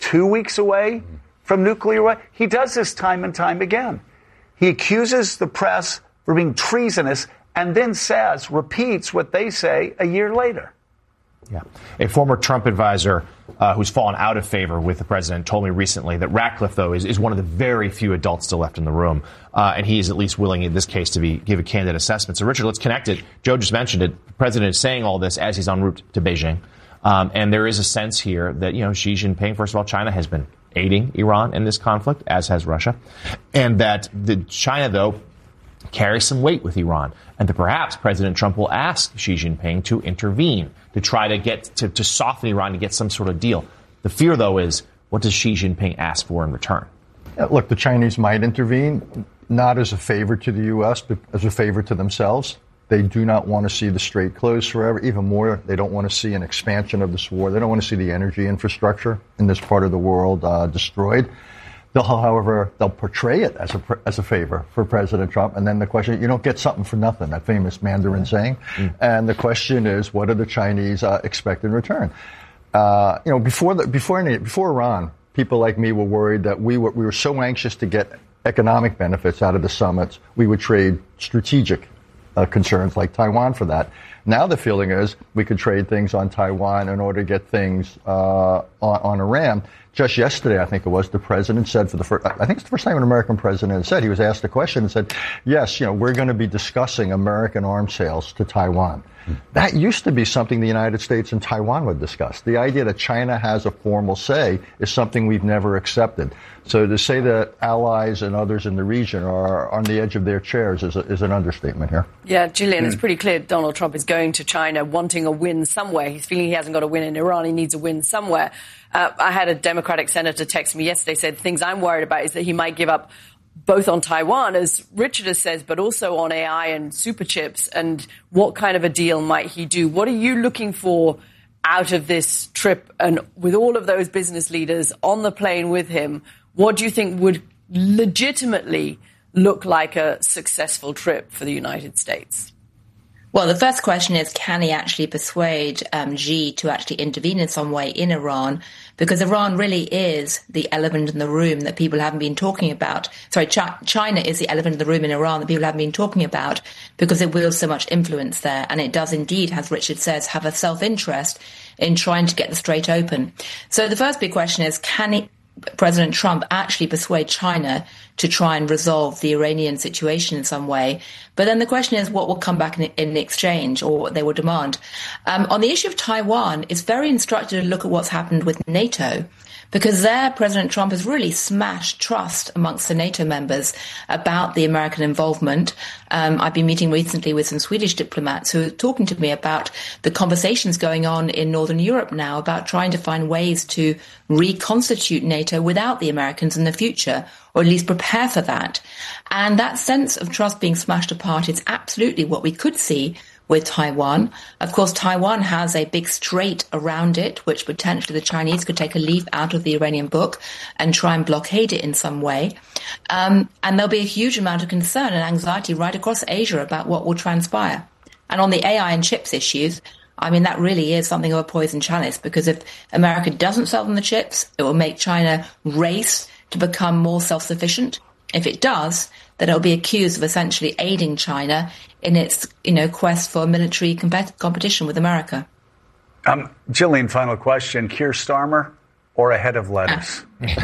2 weeks away from nuclear war. He does this time and time again. He accuses the press for being treasonous and then repeats what they say a year later. Yeah. A former Trump advisor who's fallen out of favor with the president told me recently that Ratcliffe, though, is one of the very few adults still left in the room. And he's at least willing in this case to give a candid assessment. So, Richard, let's connect it. Joe just mentioned it. The president is saying all this as he's en route to Beijing. And there is a sense here that, Xi Jinping, first of all, China has been aiding Iran in this conflict, as has Russia. And that China, though, carries some weight with Iran. And that perhaps President Trump will ask Xi Jinping to intervene, to try to get to soften Iran, to get some sort of deal. The fear, though, is what does Xi Jinping ask for in return? Look, the Chinese might intervene, not as a favor to the U.S., but as a favor to themselves. They do not want to see the Strait closed forever. Even more, they don't want to see an expansion of this war. They don't want to see the energy infrastructure in this part of the world destroyed. However, they'll portray it as a favor for President Trump. And then the question, you don't get something for nothing, that famous Mandarin saying. And the question is, what do the Chinese expect in return? Before Iran, people like me were worried that we were so anxious to get economic benefits out of the summits, we would trade strategic concerns like Taiwan for that. Now the feeling is we could trade things on Taiwan in order to get things on Iran. Just yesterday, I think it was, the president said I think it's the first time an American president said, he was asked a question and said, yes, we're going to be discussing American arms sales to Taiwan. That used to be something the United States and Taiwan would discuss. The idea that China has a formal say is something we've never accepted. So to say that allies and others in the region are on the edge of their chairs is an understatement here. Yeah, Gillian, it's pretty clear Donald Trump is going to China wanting a win somewhere. He's feeling he hasn't got a win in Iran. He needs a win somewhere. I had a Democratic senator text me yesterday, said things I'm worried about is that he might give up both on Taiwan, as Richard has said, but also on AI and super chips. And what kind of a deal might he do? What are you looking for out of this trip? And with all of those business leaders on the plane with him, what do you think would legitimately look like a successful trip for the United States? Well, the first question is, can he actually persuade Xi to actually intervene in some way in Iran? Because Iran really is the elephant in the room that people haven't been talking about. Sorry, China is the elephant in the room in Iran that people haven't been talking about because it wields so much influence there. And it does indeed, as Richard says, have a self-interest in trying to get the Strait open. So the first big question is, can President Trump actually persuade China to try and resolve the Iranian situation in some way? But then the question is, what will come back in exchange, or what they will demand? On the issue of Taiwan, it's very instructive to look at what's happened with NATO, because there President Trump has really smashed trust amongst the NATO members about the American involvement. I've been meeting recently with some Swedish diplomats who are talking to me about the conversations going on in Northern Europe now about trying to find ways to reconstitute NATO without the Americans in the future, or at least prepare for that. And that sense of trust being smashed apart is absolutely what we could see with Taiwan. Of course, Taiwan has a big strait around it, which potentially the Chinese could take a leaf out of the Iranian book and try and blockade it in some way. And there'll be a huge amount of concern and anxiety right across Asia about what will transpire. And on the AI and chips issues, I mean, that really is something of a poison chalice, because if America doesn't sell them the chips, it will make China race to become more self-sufficient. If it does, then it'll be accused of essentially aiding China in its, quest for military competition with America. Gillian, final question. Keir Starmer or a head of lettuce?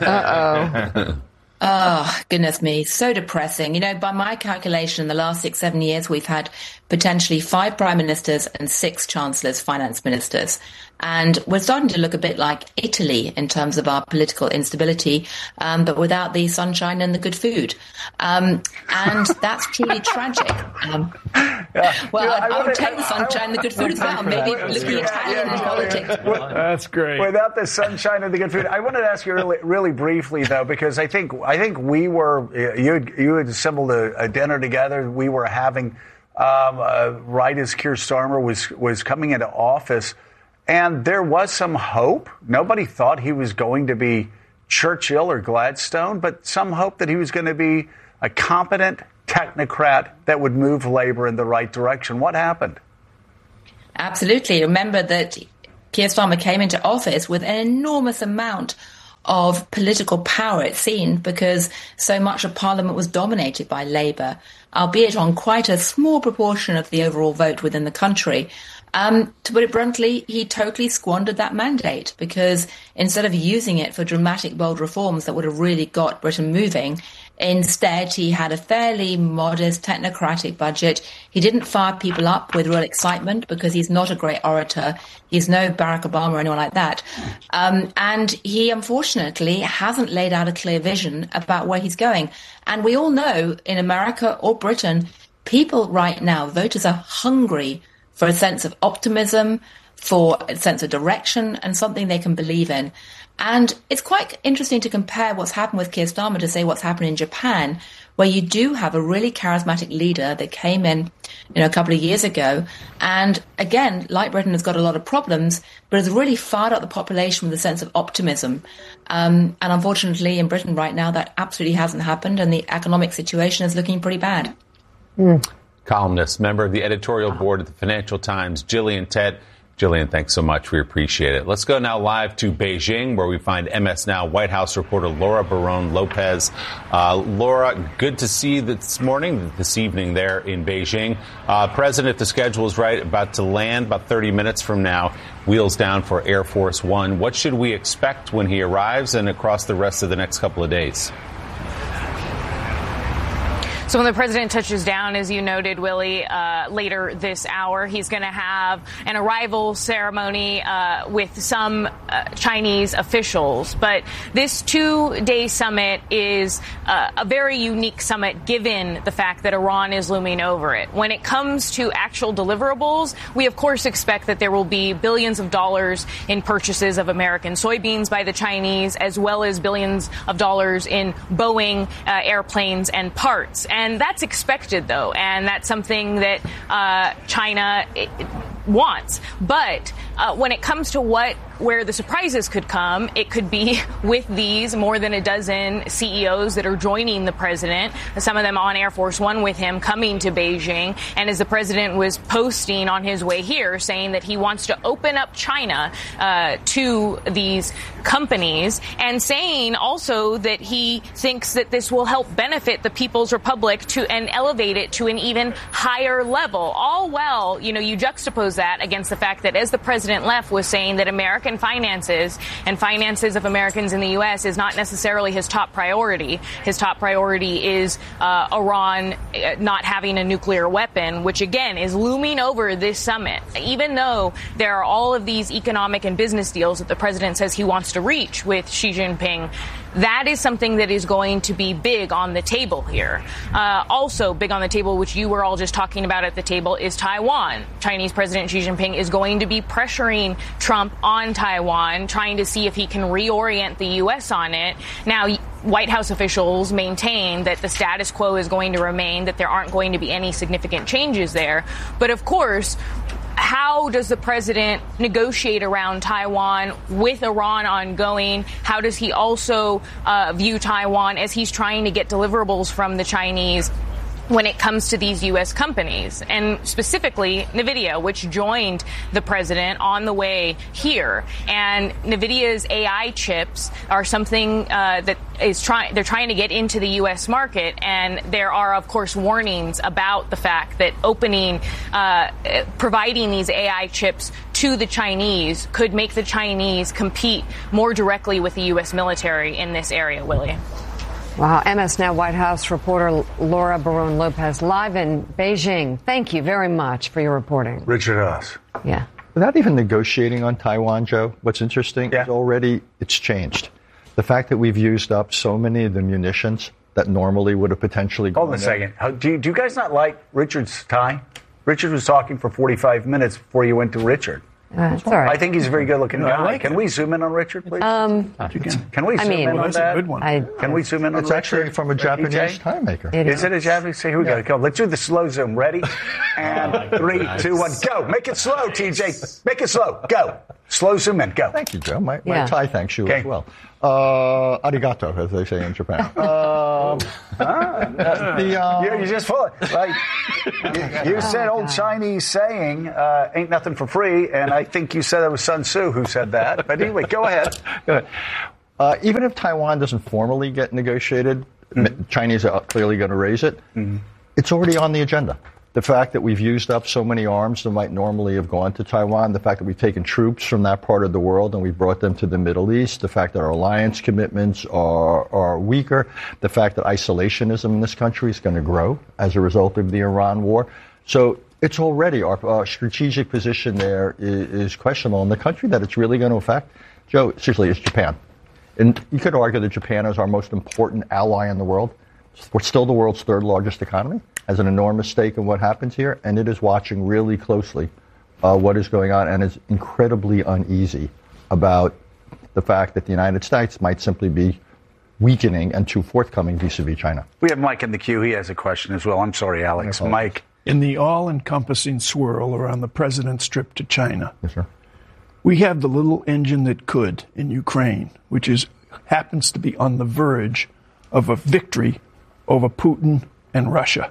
Uh-oh. Oh, goodness me. So depressing. By my calculation, in the last 6-7 years, we've had potentially 5 prime ministers and 6 chancellors, finance ministers. And we're starting to look a bit like Italy in terms of our political instability, but without the sunshine and the good food. And that's truly tragic. I would take the sunshine and the good food as well. Maybe looking Italian in politics. That's great. Without the sunshine and the good food. I wanted to ask you really briefly, though, because I think we were, you had assembled a dinner together. We were having, right as Keir Starmer was coming into office. And there was some hope. Nobody thought he was going to be Churchill or Gladstone, but some hope that he was going to be a competent technocrat that would move labor in the right direction. What happened? Absolutely. Remember that Keir Starmer came into office with an enormous amount of political power, it seemed, because so much of Parliament was dominated by Labour, albeit on quite a small proportion of the overall vote within the country. To put it bluntly, he totally squandered that mandate because instead of using it for dramatic, bold reforms that would have really got Britain moving, instead he had a fairly modest technocratic budget. He didn't fire people up with real excitement because he's not a great orator. He's no Barack Obama or anyone like that. And he, unfortunately, hasn't laid out a clear vision about where he's going. And we all know in America or Britain, people right now, voters are hungry for a sense of optimism, for a sense of direction, and something they can believe in. And it's quite interesting to compare what's happened with Keir Starmer to say what's happened in Japan, where you do have a really charismatic leader that came in, a couple of years ago. And again, like Britain, has got a lot of problems, but has really fired up the population with a sense of optimism. And unfortunately, in Britain right now, that absolutely hasn't happened, and the economic situation is looking pretty bad. Columnist, member of the editorial board at the Financial Times, Gillian Tett. Gillian, thanks so much. We appreciate it. Let's go now live to Beijing, where we find MS Now White House reporter Laura Barone-Lopez. Laura, good to see you this evening there in Beijing. President, the schedule is right, about to land about 30 minutes from now. Wheels down for Air Force One. What should we expect when he arrives and across the rest of the next couple of days? So when the president touches down, as you noted, Willie, later this hour, he's going to have an arrival ceremony with some Chinese officials. But this 2-day summit is a very unique summit, given the fact that Iran is looming over it. When it comes to actual deliverables, we, of course, expect that there will be billions of dollars in purchases of American soybeans by the Chinese, as well as billions of dollars in Boeing airplanes and parts. And that's expected, though, and that's something that China wants. But when it comes to where the surprises could come, it could be with these more than a dozen CEOs that are joining the president, some of them on Air Force One with him coming to Beijing. And as the president was posting on his way here, saying that he wants to open up China to these companies, and saying also that he thinks that this will help benefit the People's Republic and elevate it to an even higher level. All well, you juxtapose that against the fact that as the president left was saying that American finances and finances of Americans in the U.S. is not necessarily his top priority. His top priority is Iran not having a nuclear weapon, which, again, is looming over this summit. Even though there are all of these economic and business deals that the president says he wants to reach with Xi Jinping, that is something that is going to be big on the table here. Also big on the table, which you were all just talking about at the table, is Taiwan. Chinese President Xi Jinping is going to be pressuring Trump on Taiwan, trying to see if he can reorient the U.S. on it. Now, White House officials maintain that the status quo is going to remain, that there aren't going to be any significant changes there. But, of course, how does the president negotiate around Taiwan with Iran ongoing? How does he also view Taiwan as he's trying to get deliverables from the Chinese when it comes to these U.S. companies, and specifically NVIDIA, which joined the president on the way here? And NVIDIA's AI chips are something that is they're trying to get into the U.S. market, and there are, of course, warnings about the fact that providing these AI chips to the Chinese could make the Chinese compete more directly with the U.S. military in this area, Willie. Wow. MS Now White House reporter Laura Barone-Lopez live in Beijing. Thank you very much for your reporting. Richard Haas. Yeah. Without even negotiating on Taiwan, Joe, what's interesting is already it's changed. The fact that we've used up so many of the munitions that normally would have potentially gone. Hold on a second. Do you guys not like Richard's tie? Richard was talking for 45 minutes before you went to Richard. That's all right. I think he's a very good-looking guy. like Can we zoom in on Richard, please? Can we zoom in on that's that? a good one. Can we zoom in on It's Richard? actually from a Japanese time maker. Is it a Japanese? Here we go. Go. Let's do the slow zoom. Ready? And 3, 2, 1, go. Make it slow, TJ. Make it slow. Go. Slow zoom in. Go. Thank you, Joe. My tie thanks you as well. Arigato, as they say in Japan. You just full of, like, you said old Chinese saying, ain't nothing for free, and I think you said it was Sun Tzu who said that. But anyway, go ahead. Even if Taiwan doesn't formally get negotiated, Chinese are clearly going to raise it. It's already on the agenda. The fact that we've used up so many arms that might normally have gone to Taiwan, the fact that we've taken troops from that part of the world and we've brought them to the Middle East, the fact that our alliance commitments are weaker, the fact that isolationism in this country is going to grow as a result of the Iran war. So it's already, our strategic position there is questionable. And the country that it's really going to affect, Joe, seriously, is Japan. And you could argue that Japan is our most important ally in the world. We're still the world's third largest economy, has an enormous stake in what happens here, and it is watching really closely what is going on and is incredibly uneasy about the fact that the United States might simply be weakening and too forthcoming vis-a-vis China. We have Mike in the queue. He has a question as well. I'm sorry, Alex. Mike. In the all-encompassing swirl around the president's trip to China, yes, sir. We have the little engine that could in Ukraine, which happens to be on the verge of a victory over Putin and Russia.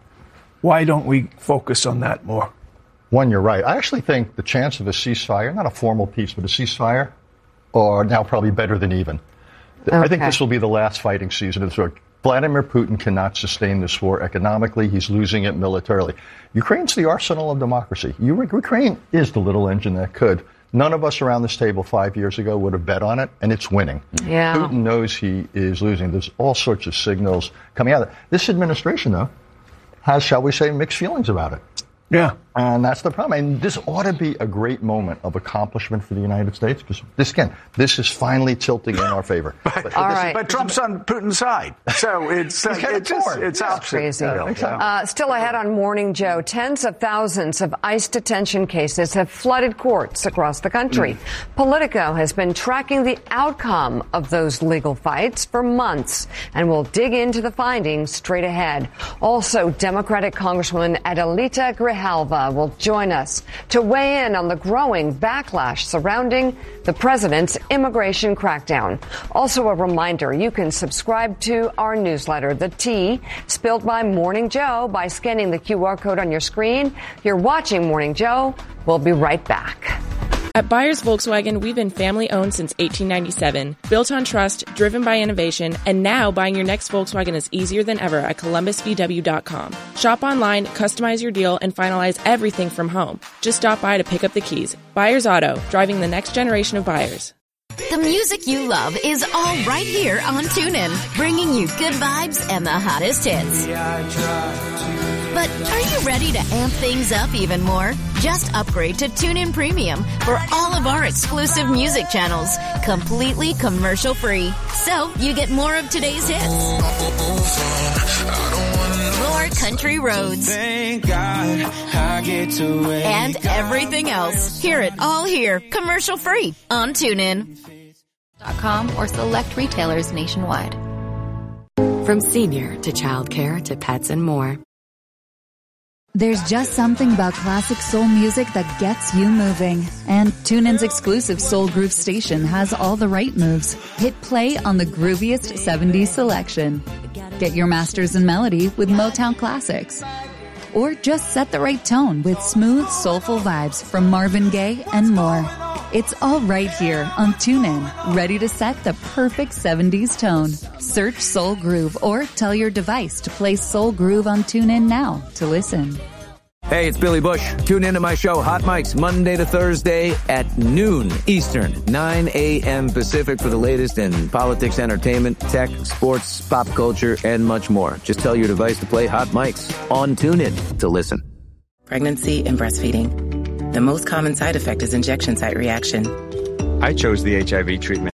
Why don't we focus on that more? One, you're right. I actually think the chance of a ceasefire, not a formal peace, but a ceasefire, are now probably better than even. Okay. I think this will be the last fighting season of this war. Vladimir Putin cannot sustain this war economically. He's losing it militarily. Ukraine's the arsenal of democracy. Ukraine is the little engine that could. None of us around this table 5 years ago would have bet on it, and it's winning. Yeah. Putin knows he is losing. There's all sorts of signals coming out of it. This administration, though, has, shall we say, mixed feelings about it. Yeah. And that's the problem. And this ought to be a great moment of accomplishment for the United States, because this is finally tilting in our favor. But Trump's on Putin's side. So it's opposite. Crazy. Still ahead on Morning Joe, tens of thousands of ICE detention cases have flooded courts across the country. Politico has been tracking the outcome of those legal fights for months, and we'll dig into the findings straight ahead. Also, Democratic Congresswoman Adelita Grijalva will join us to weigh in on the growing backlash surrounding the president's immigration crackdown. Also, a reminder, you can subscribe to our newsletter, The Tea, spilled by Morning Joe, by scanning the QR code on your screen. You're watching Morning Joe. We'll be right back. At Byers Volkswagen, we've been family-owned since 1897, built on trust, driven by innovation, and now buying your next Volkswagen is easier than ever at ColumbusVW.com. Shop online, customize your deal, and finalize everything from home. Just stop by to pick up the keys. Byers Auto, driving the next generation of buyers. The music you love is all right here on TuneIn, bringing you good vibes and the hottest hits. But are you ready to amp things up even more? Just upgrade to TuneIn Premium for all of our exclusive music channels, completely commercial-free. So you get more of today's hits, more country roads, and everything else. Hear it all here, commercial-free on TuneIn.com or select retailers nationwide. From senior to childcare to pets and more. There's just something about classic soul music that gets you moving. And TuneIn's exclusive Soul Groove station has all the right moves. Hit play on the grooviest 70s selection. Get your masters in melody with Motown classics. Or just set the right tone with smooth, soulful vibes from Marvin Gaye and more. It's all right here on TuneIn, ready to set the perfect 70s tone. Search Soul Groove or tell your device to play Soul Groove on TuneIn now to listen. Hey, it's Billy Bush. Tune into my show, Hot Mics, Monday to Thursday at noon Eastern, 9 a.m. Pacific for the latest in politics, entertainment, tech, sports, pop culture, and much more. Just tell your device to play Hot Mics on TuneIn to listen. Pregnancy and breastfeeding. The most common side effect is injection site reaction. I chose the HIV treatment.